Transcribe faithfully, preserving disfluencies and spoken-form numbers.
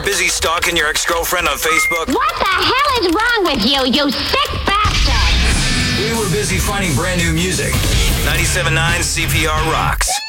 busy stalking your ex-girlfriend on Facebook? What the hell is wrong with you, you sick bastard? We were busy finding brand new music. ninety-seven point nine C P R rocks.